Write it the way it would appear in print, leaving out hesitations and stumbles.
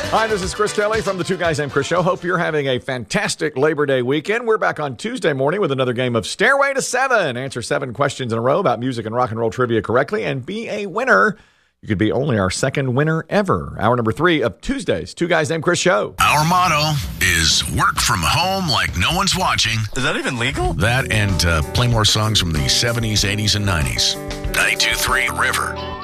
Hi, this is Chris Kelly from the Two Guys Named Chris Show. Hope you're having a fantastic Labor Day weekend. We're back on Tuesday morning with another game of Stairway to Seven. Answer 7 questions in a row about music and rock and roll trivia correctly and be a winner. You could be only our second winner ever. Hour number 3 of Tuesday's Two Guys Named Chris Show. Our motto is work from home like no one's watching. Is that even legal? That and play more songs from the 70s, 80s, and 90s. 92.3 River.